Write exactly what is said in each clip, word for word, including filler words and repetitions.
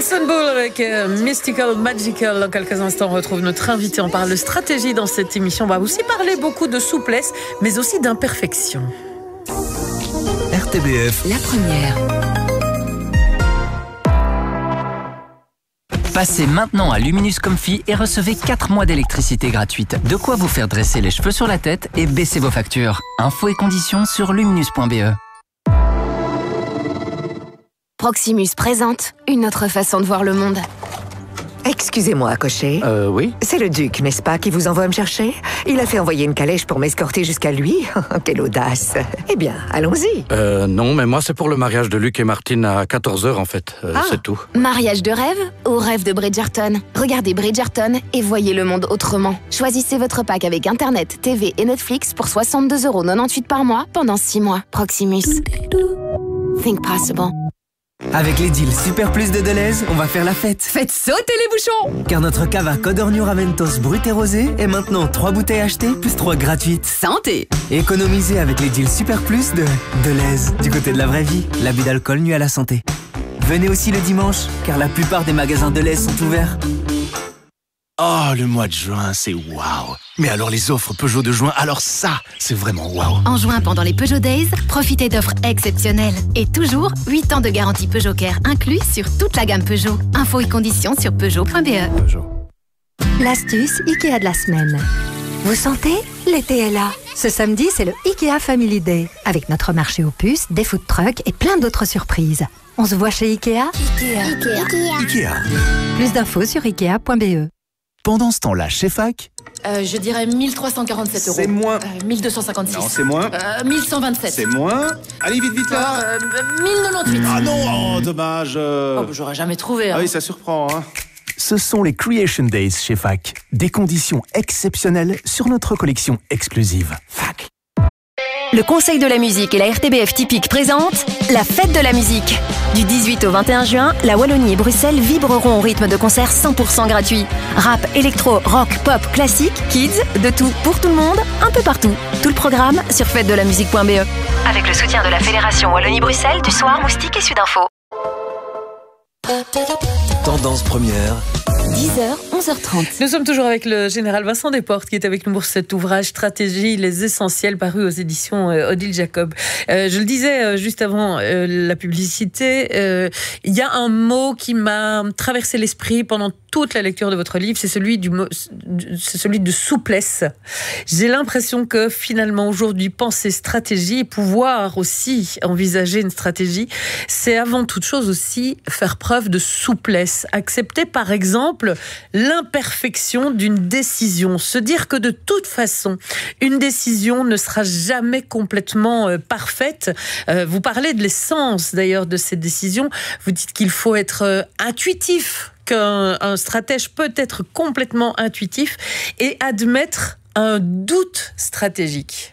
Jason Bull avec euh, Mystical, Magical. Dans quelques instants, on retrouve notre invité. On parle de stratégie dans cette émission. On va aussi parler beaucoup de souplesse, mais aussi d'imperfection. R T B F, la première. Passez maintenant à Luminus Comfy et recevez quatre mois d'électricité gratuite. De quoi vous faire dresser les cheveux sur la tête et baisser vos factures. Infos et conditions sur luminus point b e. Proximus présente une autre façon de voir le monde. Excusez-moi, cocher. Euh, oui. C'est le duc, n'est-ce pas, qui vous envoie me chercher? Il a fait envoyer une calèche pour m'escorter jusqu'à lui. Quelle audace. Eh bien, allons-y. Euh, non, mais moi, c'est pour le mariage de Luc et Martine à quatorze heures, en fait. Euh, ah. C'est tout. Mariage de rêve ou rêve de Bridgerton? Regardez Bridgerton et voyez le monde autrement. Choisissez votre pack avec Internet, T V et Netflix pour soixante-deux euros quatre-vingt-dix-huit par mois pendant six mois. Proximus. Think possible. Avec les deals Super Plus de Deleuze, on va faire la fête. Faites sauter les bouchons! Car notre cava Codorniu Raventos brut et rosé est maintenant trois bouteilles achetées plus trois gratuites. Santé! Économisez avec les deals Super Plus de Deleuze. Du côté de la vraie vie, l'abus d'alcool nuit à la santé. Venez aussi le dimanche, car la plupart des magasins Deleuze sont ouverts. Oh, le mois de juin, c'est waouh. Mais alors les offres Peugeot de juin, alors ça, c'est vraiment waouh. En juin, pendant les Peugeot Days, profitez d'offres exceptionnelles. Et toujours, huit ans de garantie Peugeot Care inclus sur toute la gamme Peugeot. Infos et conditions sur peugeot point b e. Peugeot. L'astuce Ikea de la semaine. Vous sentez? L'été est là. Ce samedi, c'est le Ikea Family Day. Avec notre marché aux puces, des food trucks et plein d'autres surprises. On se voit chez Ikea? Ikea. Ikea. Ikea. Plus d'infos sur ikea point b e. Pendant ce temps-là, chez Fac... Euh, je dirais mille trois cent quarante-sept euros. C'est moins. Euh, mille deux cent cinquante-six. Non, c'est moins. Euh, mille cent vingt-sept. C'est moins. Allez, vite, vite, là. Euh, mille quatre-vingt-dix-huit. Ah non, oh, dommage. Euh... Oh, bah, j'aurais jamais trouvé. Hein. Ah oui, ça surprend. Hein. Ce sont les Creation Days chez Fac. Des conditions exceptionnelles sur notre collection exclusive. Fac. Le Conseil de la musique et la R T B F Typique présentent la Fête de la musique. Du dix-huit au vingt et un juin, la Wallonie et Bruxelles vibreront au rythme de concerts cent pour cent gratuits. Rap, électro, rock, pop, classique, kids, de tout pour tout le monde, un peu partout. Tout le programme sur fête de la musique point b e. Avec le soutien de la Fédération Wallonie-Bruxelles, du Soir, Moustique et Sudinfo. Tendance première. dix heures, onze heures trente. Nous sommes toujours avec le général Vincent Desportes qui est avec nous pour cet ouvrage Stratégie, les essentiels, paru aux éditions euh, Odile Jacob. Euh, je le disais euh, juste avant euh, la publicité, euh, il y a un mot qui m'a traversé l'esprit pendant toute la lecture de votre livre, c'est celui, du, c'est celui de souplesse. J'ai l'impression que finalement aujourd'hui, penser stratégie et pouvoir aussi envisager une stratégie, c'est avant toute chose aussi faire preuve de souplesse. Accepter par exemple l'imperfection d'une décision. Se dire que de toute façon, une décision ne sera jamais complètement euh, parfaite. Euh, vous parlez de l'essence d'ailleurs de ces décisions. Vous dites qu'il faut être euh, intuitif, qu'un un stratège peut être complètement intuitif et admettre un doute stratégique.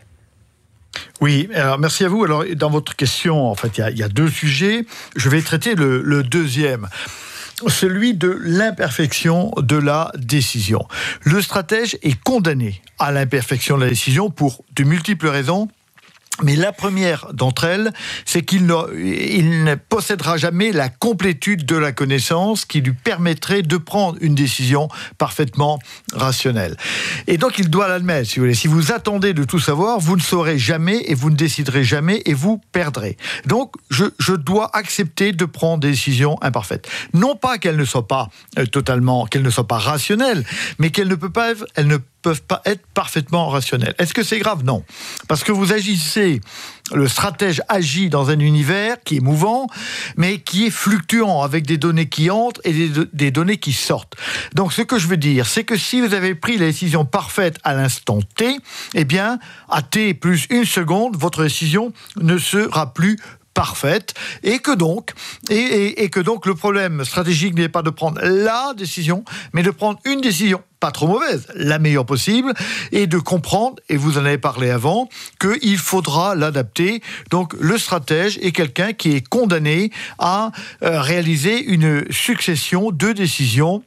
Oui, alors merci à vous. Alors, dans votre question, en fait, il y, y a deux sujets. Je vais traiter le, le deuxième. Celui de l'imperfection de la décision. Le stratège est condamné à l'imperfection de la décision pour de multiples raisons. Mais la première d'entre elles, c'est qu'il ne, il ne possédera jamais la complétude de la connaissance qui lui permettrait de prendre une décision parfaitement rationnelle. Et donc, il doit l'admettre, si vous voulez. Si vous attendez de tout savoir, vous ne saurez jamais et vous ne déciderez jamais et vous perdrez. Donc, je, je dois accepter de prendre des décisions imparfaites. Non pas qu'elles ne soient pas euh, totalement, qu'elles ne soient pas rationnelles, mais qu'elles ne peuvent pas, elles ne peuvent pas être parfaitement rationnelles. Est-ce que c'est grave? Non. Parce que vous agissez, le stratège agit dans un univers qui est mouvant, mais qui est fluctuant, avec des données qui entrent et des, des données qui sortent. Donc, ce que je veux dire, c'est que si vous avez pris la décision parfaite à l'instant T, eh bien, à T plus une seconde, votre décision ne sera plus parfaite, et que donc, et, et, et que donc le problème stratégique n'est pas de prendre la décision, mais de prendre une décision pas trop mauvaise, la meilleure possible, et de comprendre, et vous en avez parlé avant, qu'il faudra l'adapter. Donc le stratège est quelqu'un qui est condamné à euh, réaliser une succession de décisions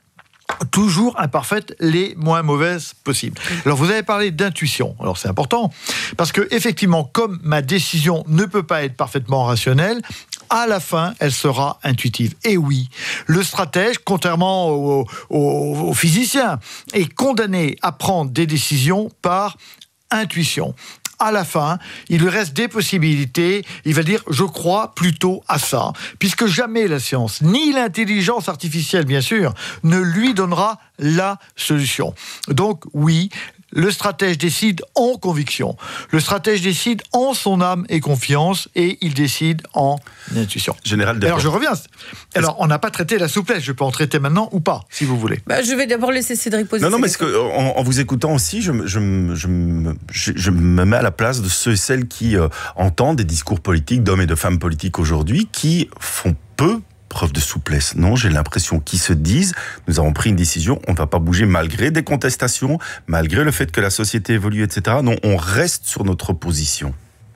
toujours imparfaites, les moins mauvaises possibles. Alors vous avez parlé d'intuition, alors c'est important, parce que effectivement, comme ma décision ne peut pas être parfaitement rationnelle, à la fin, elle sera intuitive. Et oui, le stratège, contrairement au, au, au physicien, est condamné à prendre des décisions par intuition. À la fin, il lui reste des possibilités. Il va dire « je crois plutôt à ça », puisque jamais la science, ni l'intelligence artificielle, bien sûr, ne lui donnera la solution. Donc oui, le stratège décide en conviction. Le stratège décide en son âme et confiance, et il décide en intuition. Général Alors je reviens. Alors on n'a pas traité la souplesse. Je peux en traiter maintenant ou pas, si vous voulez. Bah, je vais d'abord laisser Cédric poser. Non, non, mais que, en, en vous écoutant aussi, je, je, je, je, je me mets à la place de ceux et celles qui euh, entendent des discours politiques d'hommes et de femmes politiques aujourd'hui, qui font peu preuve de souplesse. Non, j'ai l'impression qu'ils se disent, nous avons pris une décision, on ne va pas bouger malgré des contestations, malgré le fait que la société évolue, et cetera. Non, on reste sur notre position.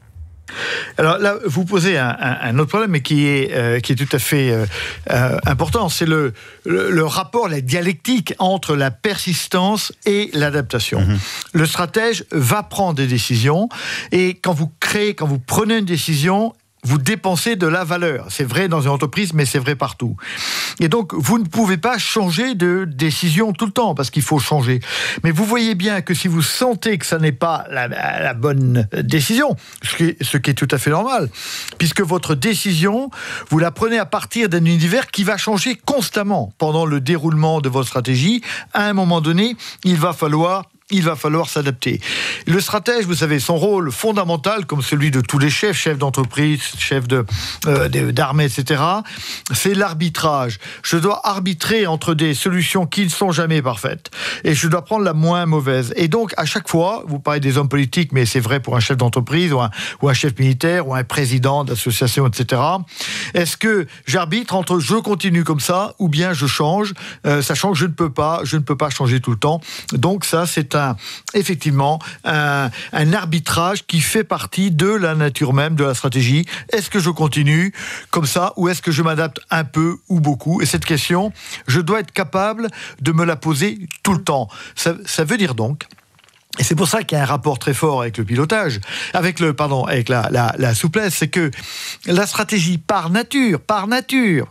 Alors là, vous posez un, un, un autre problème, mais qui est, euh, qui est tout à fait euh, euh, important, c'est le, le, le rapport, la dialectique entre la persistance et l'adaptation. Mmh. Le stratège va prendre des décisions, et quand vous créez, quand vous prenez une décision, vous dépensez de la valeur. C'est vrai dans une entreprise, mais c'est vrai partout. Et donc, vous ne pouvez pas changer de décision tout le temps, parce qu'il faut changer. Mais vous voyez bien que si vous sentez que ça n'est pas la, la bonne décision, ce qui, est, ce qui est tout à fait normal, puisque votre décision, vous la prenez à partir d'un univers qui va changer constamment pendant le déroulement de votre stratégie. À un moment donné, il va falloir il va falloir s'adapter. Le stratège, vous savez, son rôle fondamental, comme celui de tous les chefs, chefs d'entreprise, chefs de, euh, d'armée, et cetera, c'est l'arbitrage. Je dois arbitrer entre des solutions qui ne sont jamais parfaites. Et je dois prendre la moins mauvaise. Et donc, à chaque fois, vous parlez des hommes politiques, mais c'est vrai pour un chef d'entreprise, ou un, ou un chef militaire, ou un président d'association, et cetera. Est-ce que j'arbitre entre je continue comme ça, ou bien je change, euh, sachant que je ne peux pas, je ne peux pas changer tout le temps. Donc ça, c'est un effectivement un, un arbitrage qui fait partie de la nature même de la stratégie. Est-ce que je continue comme ça ou est-ce que je m'adapte un peu ou beaucoup? Et cette question, je dois être capable de me la poser tout le temps. Ça, ça veut dire donc, et c'est pour ça qu'il y a un rapport très fort avec le pilotage, avec le pardon, avec la, la, la souplesse, c'est que la stratégie par nature, par nature,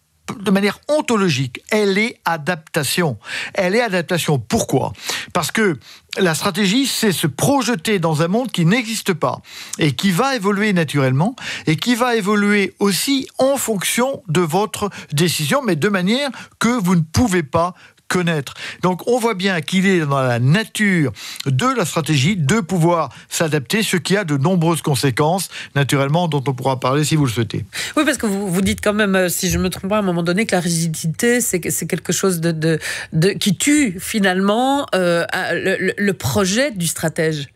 de manière ontologique, elle est adaptation. Elle est adaptation. Pourquoi ? Parce que la stratégie, c'est se projeter dans un monde qui n'existe pas et qui va évoluer naturellement et qui va évoluer aussi en fonction de votre décision, mais de manière que vous ne pouvez pas connaître. Donc on voit bien qu'il est dans la nature de la stratégie de pouvoir s'adapter, ce qui a de nombreuses conséquences, naturellement, dont on pourra parler si vous le souhaitez. Oui, parce que vous, vous dites quand même, si je ne me trompe pas, à un moment donné, que la rigidité, c'est, c'est quelque chose de, de, de, qui tue finalement euh, le, le projet du stratège.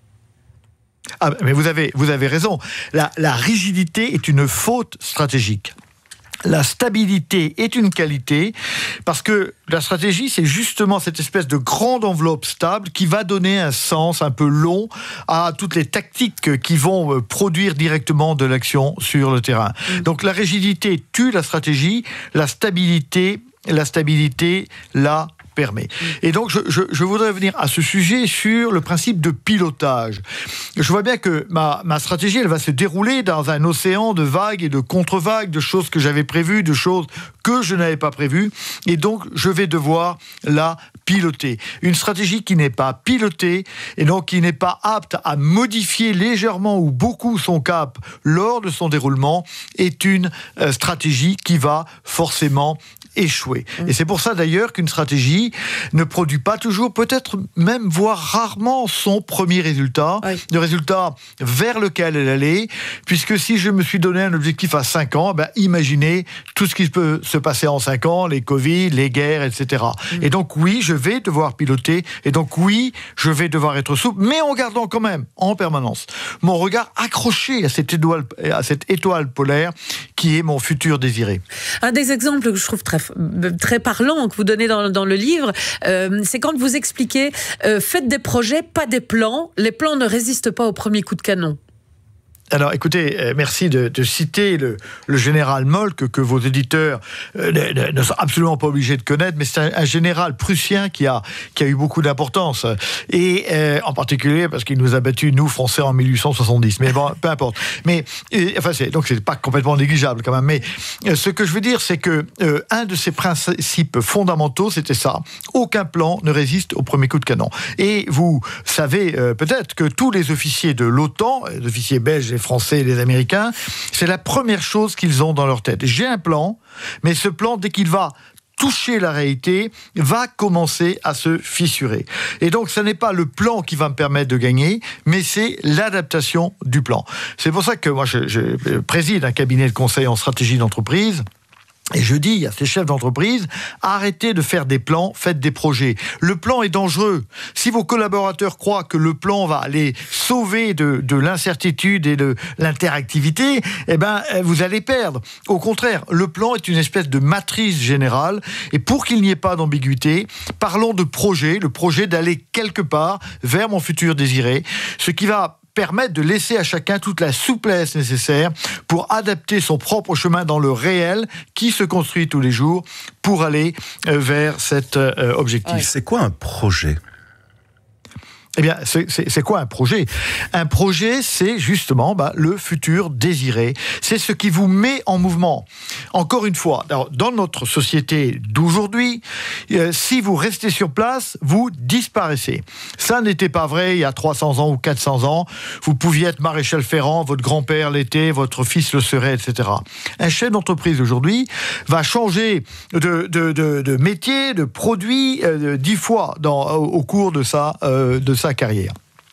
Ah, mais vous avez, vous avez raison. La, la rigidité est une faute stratégique. La stabilité est une qualité parce que la stratégie, c'est justement cette espèce de grande enveloppe stable qui va donner un sens un peu long à toutes les tactiques qui vont produire directement de l'action sur le terrain. Donc la rigidité tue la stratégie, la stabilité, la stabilité la permet. Et donc, je, je, je voudrais venir à ce sujet sur le principe de pilotage. Je vois bien que ma, ma stratégie, elle va se dérouler dans un océan de vagues et de contre-vagues, de choses que j'avais prévues, de choses que je n'avais pas prévues, et donc je vais devoir la piloter. Une stratégie qui n'est pas pilotée, et donc qui n'est pas apte à modifier légèrement ou beaucoup son cap lors de son déroulement, est une euh, stratégie qui va forcément échouer. Mmh. Et c'est pour ça d'ailleurs qu'une stratégie ne produit pas toujours, peut-être même, voire rarement, son premier résultat, oui. le résultat vers lequel elle allait, puisque si je me suis donné un objectif à cinq ans, ben, imaginez tout ce qui peut se passer en cinq ans, les Covid, les guerres, et cetera. Mmh. Et donc oui, je vais devoir piloter, et donc oui, je vais devoir être souple, mais en gardant quand même, en permanence, mon regard accroché à cette étoile, à cette étoile polaire qui est mon futur désiré. Un des exemples que je trouve très, très parlant, que vous donnez dans, dans le livre, euh, c'est quand vous expliquez euh, faites des projets, pas des plans. Les plans ne résistent pas au premier coup de canon. Alors, écoutez, euh, merci de, de citer le, le général Moll, que, que vos éditeurs euh, ne, ne sont absolument pas obligés de connaître, mais c'est un, un général prussien qui a, qui a eu beaucoup d'importance. Et euh, en particulier parce qu'il nous a battus, nous, Français, en mille huit cent soixante-dix. Mais bon, peu importe. Mais, et, enfin, c'est, donc, c'est pas complètement négligeable, quand même. Mais euh, ce que je veux dire, c'est que euh, un de ses principes fondamentaux, c'était ça. Aucun plan ne résiste au premier coup de canon. Et vous savez euh, peut-être que tous les officiers de l'OTAN, les officiers belges, les Français et les Américains, c'est la première chose qu'ils ont dans leur tête. J'ai un plan, mais ce plan, dès qu'il va toucher la réalité, va commencer à se fissurer. Et donc, ce n'est pas le plan qui va me permettre de gagner, mais c'est l'adaptation du plan. C'est pour ça que moi, je, je préside un cabinet de conseil en stratégie d'entreprise. Et je dis à ces chefs d'entreprise, arrêtez de faire des plans, faites des projets. Le plan est dangereux. Si vos collaborateurs croient que le plan va les sauver de, de l'incertitude et de l'interactivité, eh ben, vous allez perdre. Au contraire, le plan est une espèce de matrice générale. Et pour qu'il n'y ait pas d'ambiguïté, parlons de projet, le projet d'aller quelque part vers mon futur désiré, ce qui va permettre de laisser à chacun toute la souplesse nécessaire pour adapter son propre chemin dans le réel qui se construit tous les jours pour aller vers cet euh, objectif. C'est quoi un projet ? Eh bien, c'est, c'est, c'est quoi un projet ? Un projet, c'est justement bah, le futur désiré. C'est ce qui vous met en mouvement. Encore une fois, alors, dans notre société d'aujourd'hui, euh, si vous restez sur place, vous disparaissez. Ça n'était pas vrai il y a trois cents ans ou quatre cents ans. Vous pouviez être maréchal Ferrand, votre grand-père l'était, votre fils le serait, et cetera. Un chef d'entreprise aujourd'hui va changer de, de, de, de métier, de produit, euh, dix fois dans, au, au cours de sa, euh, de sa carrière.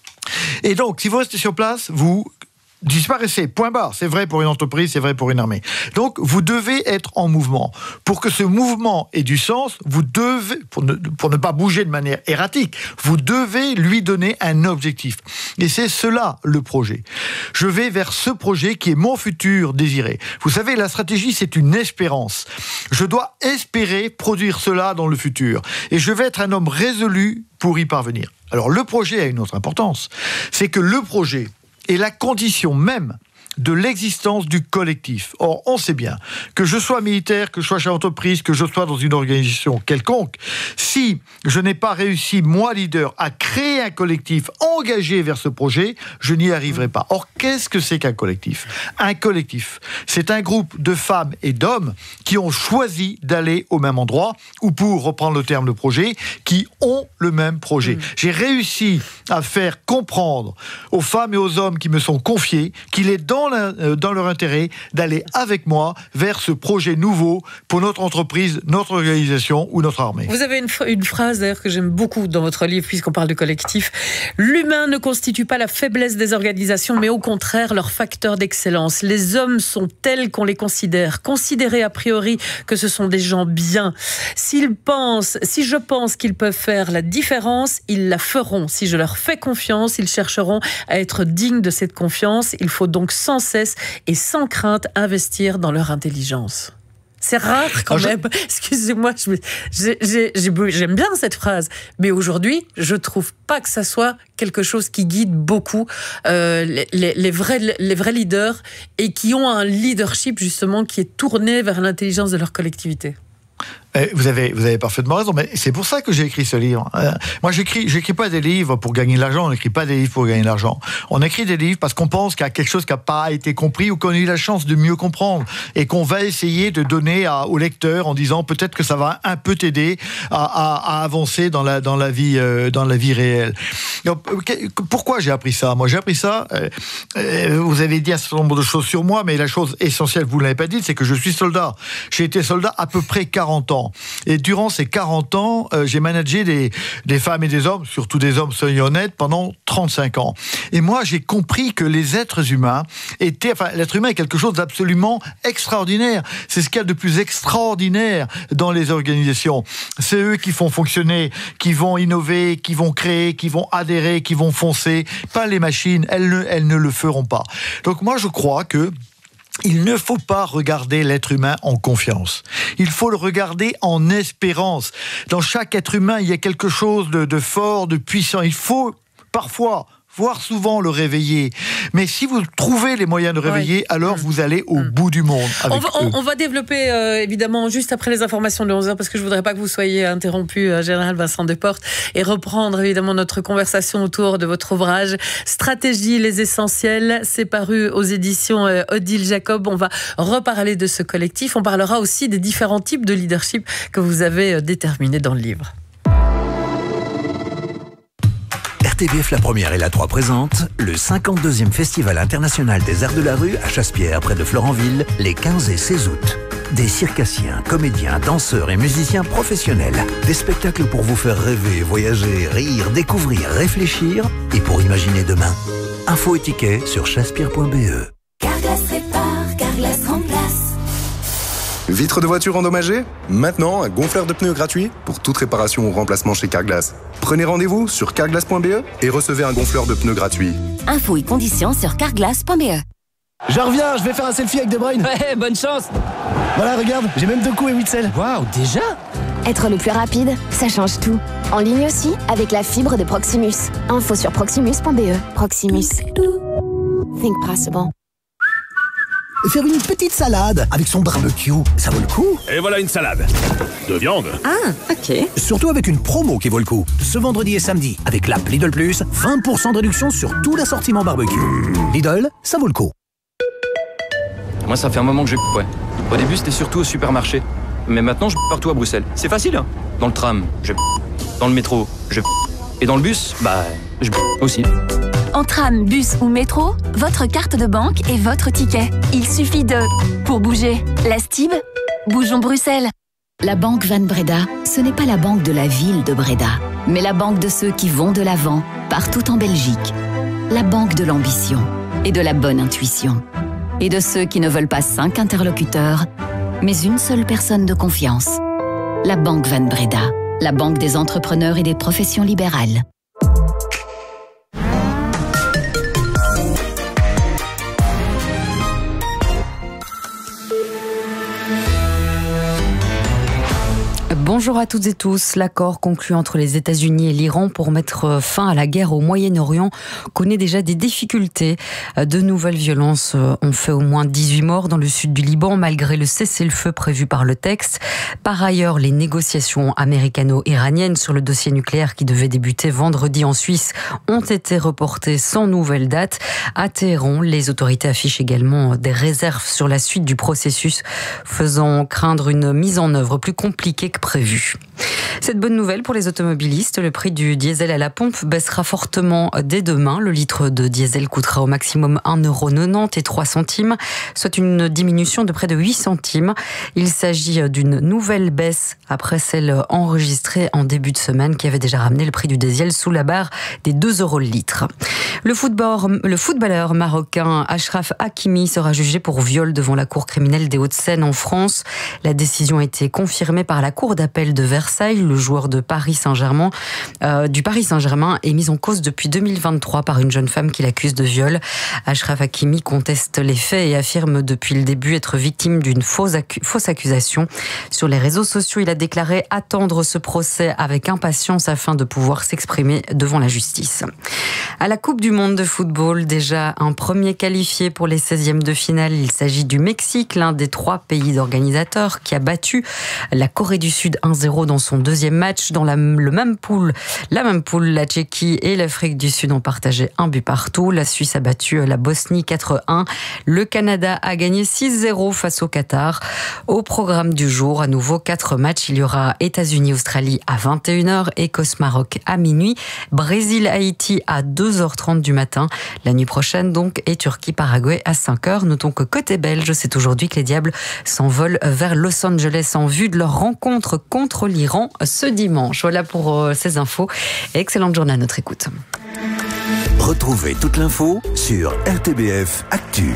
Et donc, si vous restez sur place, vous disparaissez, point barre. C'est vrai pour une entreprise, c'est vrai pour une armée. Donc, vous devez être en mouvement. Pour que ce mouvement ait du sens, vous devez, pour ne, pour ne pas bouger de manière erratique, vous devez lui donner un objectif. Et c'est cela, le projet. Je vais vers ce projet qui est mon futur désiré. Vous savez, la stratégie, c'est une espérance. Je dois espérer produire cela dans le futur. Et je vais être un homme résolu pour y parvenir. Alors, le projet a une autre importance. C'est que le projet est la condition même de l'existence du collectif. Or, on sait bien que je sois militaire, que je sois chef d'entreprise, que je sois dans une organisation quelconque, si je n'ai pas réussi, moi, leader, à créer un collectif engagé vers ce projet, je n'y arriverai pas. Or, qu'est-ce que c'est qu'un collectif ? Un collectif, c'est un groupe de femmes et d'hommes qui ont choisi d'aller au même endroit, ou pour reprendre le terme de projet, qui ont le même projet. Mmh. J'ai réussi à faire comprendre aux femmes et aux hommes qui me sont confiés qu'il est dans dans leur intérêt d'aller avec moi vers ce projet nouveau pour notre entreprise, notre organisation ou notre armée. Vous avez une, une phrase d'ailleurs que j'aime beaucoup dans votre livre puisqu'on parle de collectif. L'humain ne constitue pas la faiblesse des organisations mais au contraire leur facteur d'excellence. Les hommes sont tels qu'on les considère, considérés a priori que ce sont des gens bien. S'ils pensent, si je pense qu'ils peuvent faire la différence, ils la feront. Si je leur fais confiance, ils chercheront à être dignes de cette confiance. Il faut donc sans cesse et sans crainte investir dans leur intelligence. C'est rare quand même. Je... Excusez-moi, je... j'ai, j'ai, j'ai... j'aime bien cette phrase, mais aujourd'hui, je trouve pas que ça soit quelque chose qui guide beaucoup euh, les, les, les, vrais, les vrais leaders et qui ont un leadership justement qui est tourné vers l'intelligence de leur collectivité. Vous avez, vous avez parfaitement raison, mais c'est pour ça que j'ai écrit ce livre. Euh, moi, j'écris, j'écris pas des livres pour gagner de l'argent, on n'écrit pas des livres pour gagner de l'argent. On écrit des livres parce qu'on pense qu'il y a quelque chose qui n'a pas été compris ou qu'on a eu la chance de mieux comprendre et qu'on va essayer de donner à, au lecteur en disant peut-être que ça va un peu t'aider à, à, à avancer dans la, dans la vie, euh, dans la vie réelle. Donc, pourquoi j'ai appris ça ? Moi, j'ai appris ça, euh, euh, vous avez dit un certain nombre de choses sur moi, mais la chose essentielle, vous ne l'avez pas dit, c'est que je suis soldat. J'ai été soldat à peu près quarante ans. Et durant ces quarante ans, euh, j'ai managé des, des femmes et des hommes, surtout des hommes soyons honnêtes, pendant trente-cinq ans. Et moi, j'ai compris que les êtres humains étaient... Enfin, l'être humain est quelque chose d'absolument extraordinaire. C'est ce qu'il y a de plus extraordinaire dans les organisations. C'est eux qui font fonctionner, qui vont innover, qui vont créer, qui vont adhérer, qui vont foncer. Pas les machines, elles ne, elles ne le feront pas. Donc moi, je crois que il ne faut pas regarder l'être humain en confiance. Il faut le regarder en espérance. Dans chaque être humain, il y a quelque chose de, de fort, de puissant. Il faut parfois voire souvent le réveiller. Mais si vous trouvez les moyens de réveiller, ouais. alors mmh. vous allez au mmh. bout du monde avec on, va, eux. On, on va développer euh, évidemment juste après les informations de onze heures, parce que je ne voudrais pas que vous soyez interrompu, euh, Général Vincent Desportes, et reprendre évidemment notre conversation autour de votre ouvrage Stratégie, les essentiels. C'est paru aux éditions euh, Odile Jacob. On va reparler de ce collectif. On parlera aussi des différents types de leadership que vous avez euh, déterminés dans le livre. R T B F La Première et La trois présentent le cinquante-deuxième Festival international des arts de la rue à Chassepierre, près de Florenville, les quinze et seize août. Des circassiens, comédiens, danseurs et musiciens professionnels. Des spectacles pour vous faire rêver, voyager, rire, découvrir, réfléchir et pour imaginer demain. Infos et tickets sur chassepierre point b e. Carglass répare, Carglass remplace. Vitres de voiture endommagées ? Maintenant, un gonfleur de pneus gratuit pour toute réparation ou remplacement chez Carglass. Prenez rendez-vous sur carglass point b e et recevez un gonfleur de pneus gratuit. Infos et conditions sur carglass point b e. Je reviens, je vais faire un selfie avec De Bruyne. Ouais, bonne chance. Voilà, regarde, j'ai même deux coups et huit selles. Waouh, déjà ? Être le plus rapide, ça change tout. En ligne aussi, avec la fibre de Proximus. Info sur proximus point b e. Proximus. Think possible. Faire une petite salade avec son barbecue, ça vaut le coup. Et voilà une salade de viande. Ah, ok. Surtout avec une promo qui vaut le coup. Ce vendredi et samedi, avec l'app Lidl Plus, vingt pour cent de réduction sur tout l'assortiment barbecue. Mmh. Lidl, ça vaut le coup. Moi, ça fait un moment que je ouais. Au début, c'était surtout au supermarché. Mais maintenant, je partout à Bruxelles. C'est facile, hein. Dans le tram, je dans le métro, je et dans le bus, bah, je aussi. En tram, bus ou métro, votre carte de banque est votre ticket. Il suffit de... Pour bouger, la Stib, bougeons Bruxelles. La Banque Van Breda, ce n'est pas la banque de la ville de Breda, mais la banque de ceux qui vont de l'avant, partout en Belgique. La banque de l'ambition et de la bonne intuition. Et de ceux qui ne veulent pas cinq interlocuteurs, mais une seule personne de confiance. La Banque Van Breda, la banque des entrepreneurs et des professions libérales. Bonjour à toutes et tous. L'accord conclu entre les États-Unis et l'Iran pour mettre fin à la guerre au Moyen-Orient connaît déjà des difficultés. De nouvelles violences ont fait au moins dix-huit morts dans le sud du Liban, malgré le cessez-le-feu prévu par le texte. Par ailleurs, les négociations américano-iraniennes sur le dossier nucléaire qui devaient débuter vendredi en Suisse ont été reportées sans nouvelle date. À Téhéran, les autorités affichent également des réserves sur la suite du processus, faisant craindre une mise en œuvre plus compliquée que prévu. Cette bonne nouvelle pour les automobilistes, le prix du diesel à la pompe baissera fortement dès demain. Le litre de diesel coûtera au maximum un euro quatre-vingt-dix et trois centimes, soit une diminution de près de huit centimes. Il s'agit d'une nouvelle baisse après celle enregistrée en début de semaine qui avait déjà ramené le prix du diesel sous la barre des deux euros le litre. Le footballeur, le footballeur marocain Achraf Hakimi sera jugé pour viol devant la cour criminelle des Hauts-de-Seine en France. La décision a été confirmée par la cour d'appel de Versailles. Le joueur de Paris Saint-Germain, euh, du Paris Saint-Germain est mis en cause depuis deux mille vingt-trois par une jeune femme qui l'accuse de viol. Achraf Hakimi conteste les faits et affirme depuis le début être victime d'une fausse, accu- fausse accusation. Sur les réseaux sociaux, il a déclaré attendre ce procès avec impatience afin de pouvoir s'exprimer devant la justice. À la Coupe du Monde de football, déjà un premier qualifié pour les seizièmes de finale. Il s'agit du Mexique, l'un des trois pays organisateurs qui a battu la Corée du Sud un zéro dans son deuxième match. Dans la, le même pool, la même poule, la Tchéquie et l'Afrique du Sud ont partagé un but partout. La Suisse a battu la Bosnie quatre un. Le Canada a gagné six zéro face au Qatar. Au programme du jour, à nouveau quatre matchs. Il y aura États-Unis-Australie à vingt et une heures, Écosse-Maroc à minuit, Brésil-Haïti à deux heures trente du matin. La nuit prochaine donc, et Turquie-Paraguay à cinq heures. Notons que côté belge, c'est aujourd'hui que les Diables s'envolent vers Los Angeles en vue de leur rencontre contre l'Iran ce dimanche. Voilà pour euh, ces infos. Excellente journée à notre écoute. Retrouvez toute l'info sur R T B F Actu.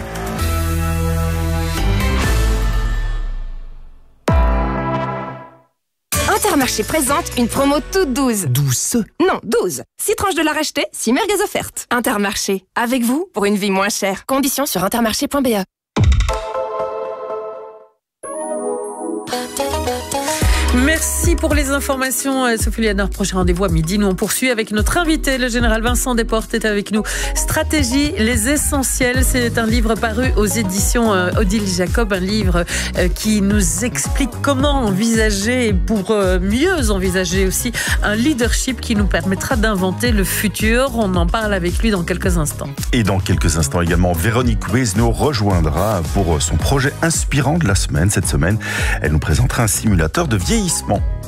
Intermarché présente une promo toute douze. Douce? Non, douze. six tranches de la racheter, six merguez offertes. Intermarché, avec vous pour une vie moins chère. Conditions sur intermarché point b e. Merci pour les informations, Sophie Léonard. Prochain rendez-vous à midi. Nous, on poursuit avec notre invité, le général Vincent Desportes est avec nous. Stratégie, les essentiels. C'est un livre paru aux éditions Odile Jacob, un livre qui nous explique comment envisager, pour mieux envisager aussi, un leadership qui nous permettra d'inventer le futur. On en parle avec lui dans quelques instants. Et dans quelques instants également, Véronique Weiss nous rejoindra pour son projet inspirant de la semaine. Cette semaine, elle nous présentera un simulateur de vieillissement.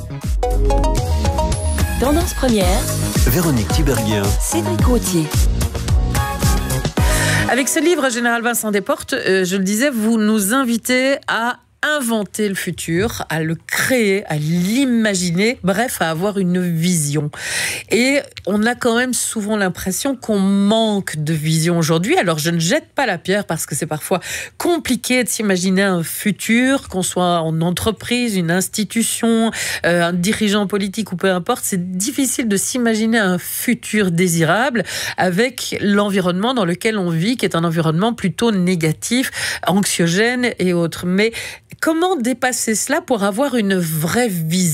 Tendance première, Véronique Tiberghien, Cédric Routier. Avec ce livre, Général Vincent Desportes, euh, je le disais, vous nous invitez à inventer le futur, à le créer, à l'imaginer, bref, à avoir une vision. Et on a quand même souvent l'impression qu'on manque de vision aujourd'hui. Alors, je ne jette pas la pierre parce que c'est parfois compliqué de s'imaginer un futur, qu'on soit en entreprise, une institution, euh, un dirigeant politique ou peu importe. C'est difficile de s'imaginer un futur désirable avec l'environnement dans lequel on vit, qui est un environnement plutôt négatif, anxiogène et autres. Mais comment dépasser cela pour avoir une vraie vision ?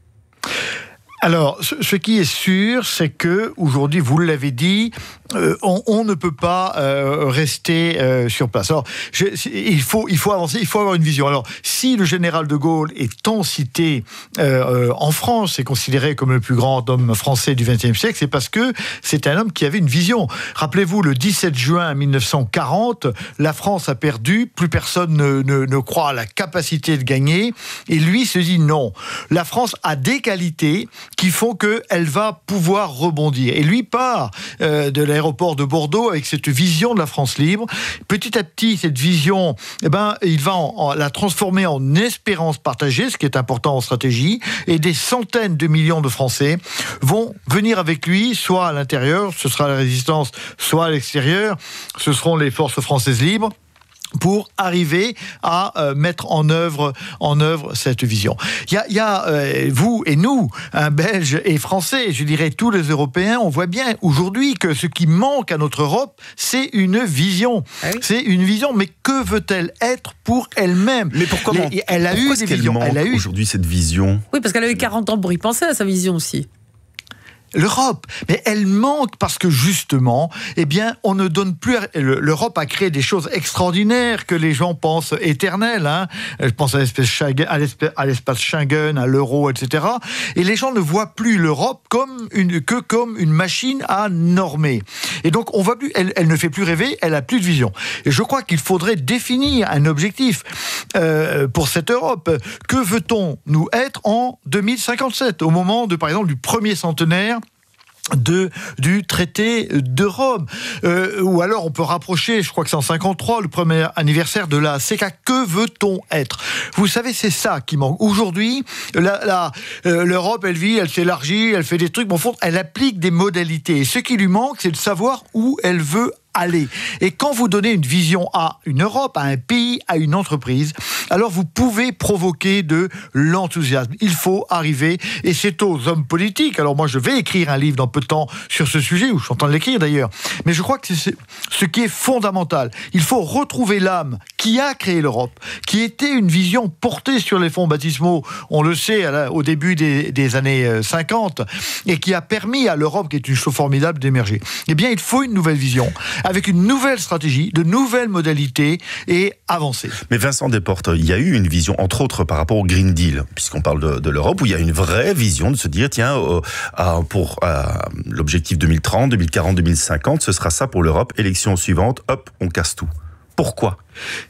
Alors, ce qui est sûr, c'est que aujourd'hui, vous l'avez dit, euh, on, on ne peut pas euh, rester euh, sur place. Alors, je, il faut, il faut avancer, il faut avoir une vision. Alors, si le général de Gaulle est tant cité euh, en France, est considéré comme le plus grand homme français du vingtième siècle, c'est parce que c'est un homme qui avait une vision. Rappelez-vous, le dix-sept juin mille neuf cent quarante, la France a perdu, plus personne ne, ne, ne croit à la capacité de gagner, et lui se dit non. La France a des qualités qui font qu'elle va pouvoir rebondir. Et lui part euh, de l'aéroport de Bordeaux avec cette vision de la France libre. Petit à petit, cette vision, eh ben, il va en, en, la transformer en espérance partagée, ce qui est important en stratégie, et des centaines de millions de Français vont venir avec lui, soit à l'intérieur, ce sera la résistance, soit à l'extérieur, ce seront les forces françaises libres, pour arriver à euh, mettre en œuvre, en œuvre cette vision. Il y a, il y a euh, vous et nous, un Belge et Français, je dirais tous les Européens, on voit bien aujourd'hui que ce qui manque à notre Europe, c'est une vision. Ah oui. C'est une vision, mais que veut-elle être pour elle-même ? Mais pourquoi Les, Elle a pourquoi eu des visions. Elle a eu aujourd'hui cette vision. Oui, parce qu'elle a eu quarante ans pour y penser à sa vision aussi. L'Europe, mais elle manque parce que justement, eh bien, on ne donne plus. L'Europe a créé des choses extraordinaires que les gens pensent éternelles. Hein. Je pense à l'espace Schengen, à l'espace Schengen, à l'euro, et cetera. Et les gens ne voient plus l'Europe comme une que comme une machine à normer. Et donc, on voit plus. Elle, elle ne fait plus rêver. Elle a plus de vision. Et je crois qu'il faudrait définir un objectif euh, pour cette Europe. Que veut-on nous être en deux mille cinquante-sept, au moment de, par exemple, du premier centenaire de du traité de Rome, euh, ou alors on peut rapprocher, je crois que c'est en cinquante-trois, le premier anniversaire de la C E C A. Que veut-on être ? Vous savez, c'est ça qui manque. Aujourd'hui, la, la, euh, l'Europe, elle vit, elle s'élargit, elle fait des trucs, mais au fond, elle applique des modalités. Et ce qui lui manque, c'est de savoir où elle veut aller. Et quand vous donnez une vision à une Europe, à un pays, à une entreprise, alors vous pouvez provoquer de l'enthousiasme. Il faut arriver, et c'est aux hommes politiques. Alors moi, je vais écrire un livre dans peu de temps sur ce sujet, ou je suis en train de l'écrire d'ailleurs. Mais je crois que c'est ce qui est fondamental. Il faut retrouver l'âme qui a créé l'Europe, qui était une vision portée sur les fonds baptismaux, on le sait, au début des, des années cinquante, et qui a permis à l'Europe, qui est une chose formidable, d'émerger. Eh bien, il faut une nouvelle vision, avec une nouvelle stratégie, de nouvelles modalités, et avancer. Mais Vincent Desportes, il y a eu une vision, entre autres par rapport au Green Deal, puisqu'on parle de, de l'Europe, où il y a une vraie vision de se dire, tiens, euh, euh, pour euh, l'objectif deux mille trente, deux mille quarante, deux mille cinquante, ce sera ça pour l'Europe, élection suivante, hop, on casse tout. Pourquoi ?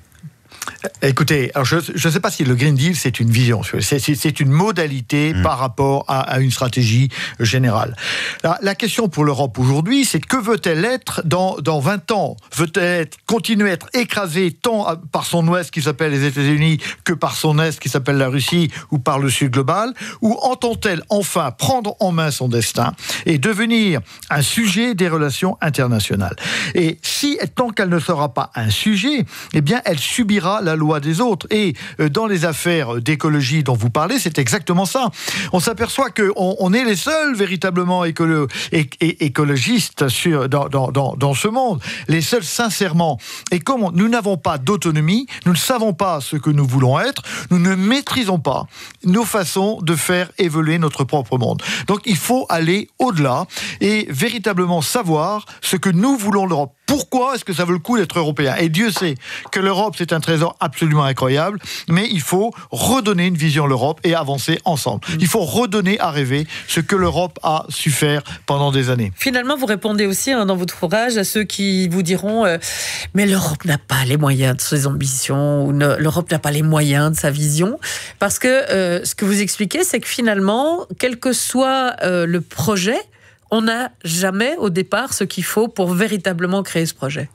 Écoutez, alors je ne sais pas si le Green Deal, c'est une vision, c'est, c'est, c'est une modalité mmh. par rapport à, à une stratégie générale. La, la question pour l'Europe aujourd'hui, c'est que veut-elle être dans, dans vingt ans ? Veut-elle être, continuer à être écrasée tant par son ouest qui s'appelle les États-Unis que par son est qui s'appelle la Russie ou par le sud global ? Ou entend-elle enfin prendre en main son destin et devenir un sujet des relations internationales ? Et si, tant qu'elle ne sera pas un sujet, eh bien, elle subira pas la loi des autres. Et euh, dans les affaires d'écologie dont vous parlez, c'est exactement ça. On s'aperçoit qu'on on est les seuls véritablement écolo, é, é, écologistes sur, dans, dans, dans, dans ce monde, les seuls sincèrement. Et comme on, nous n'avons pas d'autonomie, nous ne savons pas ce que nous voulons être, nous ne maîtrisons pas nos façons de faire évoluer notre propre monde. Donc il faut aller au-delà et véritablement savoir ce que nous voulons de l'Europe. Pourquoi est-ce que ça vaut le coup d'être européen ? Et Dieu sait que l'Europe, c'est un trésor absolument incroyable, mais il faut redonner une vision à l'Europe et avancer ensemble. Il faut redonner à rêver ce que l'Europe a su faire pendant des années. Finalement, vous répondez aussi hein, dans votre ouvrage à ceux qui vous diront euh, « mais l'Europe n'a pas les moyens de ses ambitions » ou « l'Europe n'a pas les moyens de sa vision ». Parce que euh, ce que vous expliquez, c'est que finalement, quel que soit euh, le projet, on n'a jamais au départ ce qu'il faut pour véritablement créer ce projet.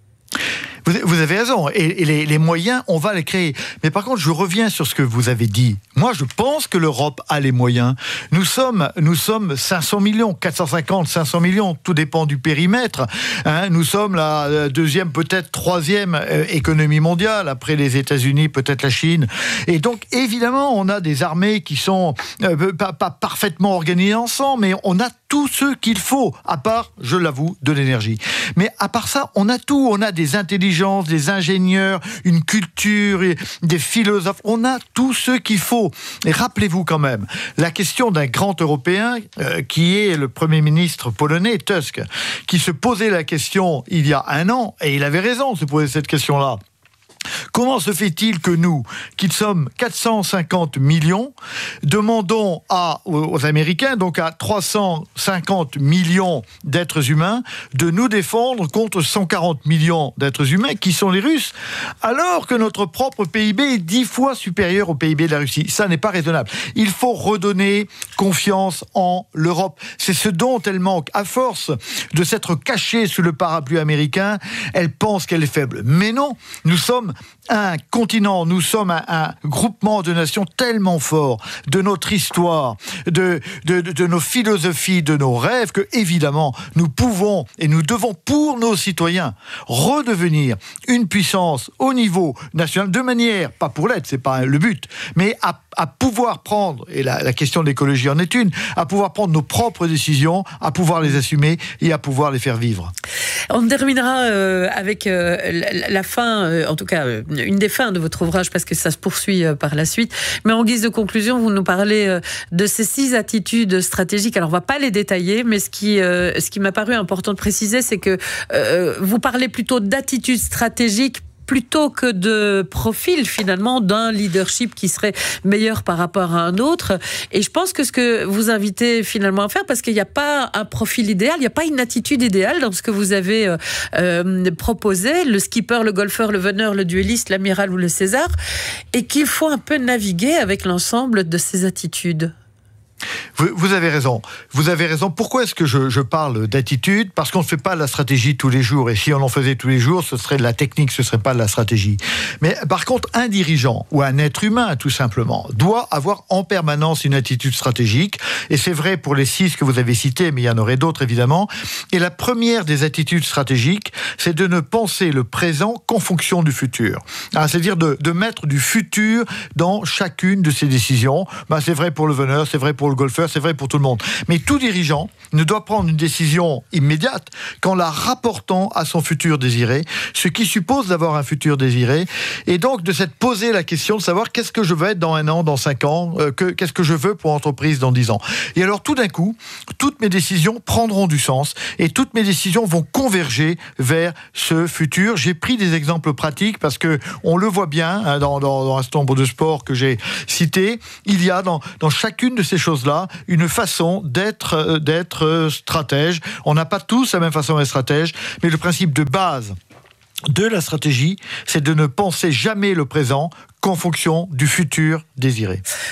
Vous, vous avez raison, et, et les, les moyens, on va les créer. Mais par contre, je reviens sur ce que vous avez dit. Moi, je pense que l'Europe a les moyens. Nous sommes, nous sommes cinq cents millions, quatre cent cinquante, cinq cents millions, tout dépend du périmètre. Hein, nous sommes la deuxième, peut-être troisième euh, économie mondiale, après les États-Unis, peut-être la Chine. Et donc, évidemment, on a des armées qui sont euh, pas, pas parfaitement organisées ensemble, mais on a tout ce qu'il faut, à part, je l'avoue, de l'énergie. Mais à part ça, on a tout. On a des intelligences, des ingénieurs, une culture, des philosophes. On a tout ce qu'il faut. Et rappelez-vous quand même, la question d'un grand Européen, euh, qui est le Premier ministre polonais, Tusk, qui se posait la question il y a un an, et il avait raison de se poser cette question-là. Comment se fait-il que nous, qui sommes quatre cent cinquante millions, demandons à, aux Américains, donc à trois cent cinquante millions d'êtres humains, de nous défendre contre cent quarante millions d'êtres humains, qui sont les Russes, alors que notre propre P I B est dix fois supérieur au P I B de la Russie. Ça n'est pas raisonnable. Il faut redonner confiance en l'Europe. C'est ce dont elle manque. À force de s'être cachée sous le parapluie américain, elle pense qu'elle est faible. Mais non, nous sommes un continent, nous sommes un, un groupement de nations tellement fort de notre histoire, de, de, de, de nos philosophies, de nos rêves, que évidemment nous pouvons et nous devons pour nos citoyens redevenir une puissance au niveau national, de manière, pas pour l'être, c'est pas le but, mais à, à pouvoir prendre, et la, la question de l'écologie en est une, à pouvoir prendre nos propres décisions, à pouvoir les assumer et à pouvoir les faire vivre. On terminera euh, avec euh, la, la fin, euh, en tout cas euh, une des fins de votre ouvrage, parce que ça se poursuit euh, par la suite. Mais en guise de conclusion, vous nous parlez euh, de ces six attitudes stratégiques. Alors on ne va pas les détailler, mais ce qui, euh, ce qui m'a paru important de préciser, c'est que euh, vous parlez plutôt d'attitudes stratégiques plutôt que de profil finalement d'un leadership qui serait meilleur par rapport à un autre. Et je pense que ce que vous invitez finalement à faire, parce qu'il n'y a pas un profil idéal, il n'y a pas une attitude idéale dans ce que vous avez euh, euh, proposé, le skipper, le golfeur, le veneur, le duelliste, l'amiral ou le César, et qu'il faut un peu naviguer avec l'ensemble de ces attitudes. Vous, vous avez raison. Vous avez raison. Pourquoi est-ce que je, je parle d'attitude ? Parce qu'on ne fait pas de la stratégie tous les jours. Et si on en faisait tous les jours, ce serait de la technique, ce ne serait pas de la stratégie. Mais par contre, un dirigeant ou un être humain, tout simplement, doit avoir en permanence une attitude stratégique. Et c'est vrai pour les six que vous avez cités, mais il y en aurait d'autres, évidemment. Et la première des attitudes stratégiques, c'est de ne penser le présent qu'en fonction du futur. Ah, c'est-à-dire de, de mettre du futur dans chacune de ses décisions. Ben, c'est vrai pour le veneur, c'est vrai pour le golfeur, c'est vrai pour tout le monde. Mais tout dirigeant ne doit prendre une décision immédiate qu'en la rapportant à son futur désiré, ce qui suppose d'avoir un futur désiré, et donc de s'être posé la question de savoir qu'est-ce que je veux être dans un an, dans cinq ans, euh, que, qu'est-ce que je veux pour l'entreprise dans dix ans. Et alors tout d'un coup, toutes mes décisions prendront du sens, et toutes mes décisions vont converger vers ce futur. J'ai pris des exemples pratiques parce que on le voit bien hein, dans, dans, dans un certain nombre de sports que j'ai cités. Il y a dans, dans chacune de ces choses-là une façon d'être, d'être stratège. On n'a pas tous la même façon d'être stratège, mais le principe de base de la stratégie, c'est de ne penser jamais le présent qu'en fonction du futur désiré.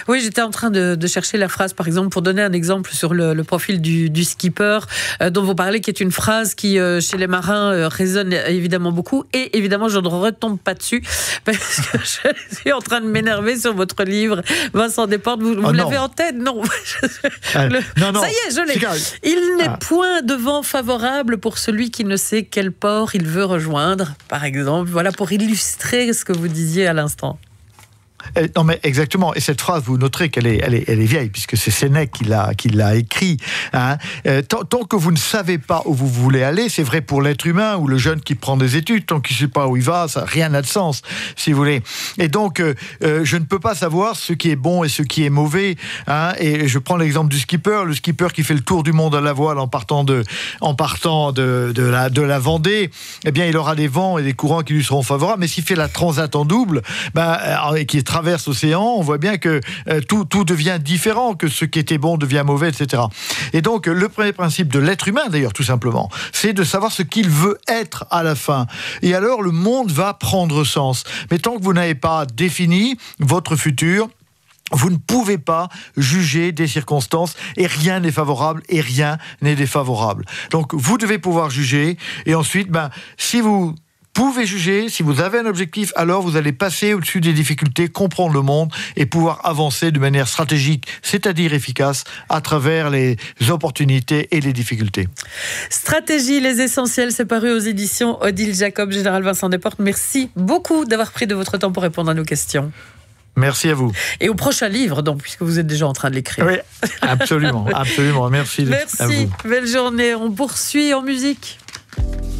Oui, j'étais en train de, de chercher la phrase, par exemple, pour donner un exemple sur le, le profil du, du skipper euh, dont vous parlez, qui est une phrase qui, euh, chez les marins, euh, résonne évidemment beaucoup. Et évidemment, je ne retombe pas dessus parce que je suis en train de m'énerver sur votre livre, Vincent Desportes. Vous, vous oh l'avez en tête? Non. le... non, non. Ça y est, je l'ai. Il n'est ah. point de vent favorable pour celui qui ne sait quel port il veut rejoindre, par exemple. Voilà, pour illustrer ce que vous disiez à l'instant. Non mais exactement, et cette phrase, vous noterez qu'elle est, elle est, elle est vieille, puisque c'est Sénèque qui l'a, qui l'a écrit. Hein. Euh, tant, tant que vous ne savez pas où vous voulez aller, c'est vrai pour l'être humain ou le jeune qui prend des études, tant qu'il ne sait pas où il va, ça rien n'a de sens, si vous voulez. Et donc, euh, euh, je ne peux pas savoir ce qui est bon et ce qui est mauvais. Hein. Et je prends l'exemple du skipper, le skipper qui fait le tour du monde à la voile en partant de, en partant de, de, la, de la Vendée, eh bien, il aura des vents et des courants qui lui seront favorables. Mais s'il fait la transat en double, ben, euh, qui est traverse l'océan, on voit bien que euh, tout, tout devient différent, que ce qui était bon devient mauvais, et cetera. Et donc, le premier principe de l'être humain, d'ailleurs, tout simplement, c'est de savoir ce qu'il veut être à la fin. Et alors, le monde va prendre sens. Mais tant que vous n'avez pas défini votre futur, vous ne pouvez pas juger des circonstances et rien n'est favorable et rien n'est défavorable. Donc, vous devez pouvoir juger et ensuite, ben, si vous pouvez juger, si vous avez un objectif, alors vous allez passer au-dessus des difficultés, comprendre le monde et pouvoir avancer de manière stratégique, c'est-à-dire efficace, à travers les opportunités et les difficultés. Stratégie, les essentiels, c'est paru aux éditions Odile Jacob. Général Vincent Desportes, merci beaucoup d'avoir pris de votre temps pour répondre à nos questions. Merci à vous. Et au prochain livre, donc, puisque vous êtes déjà en train de l'écrire. Oui, absolument, absolument. Merci, merci. à vous. Belle journée. On poursuit en musique.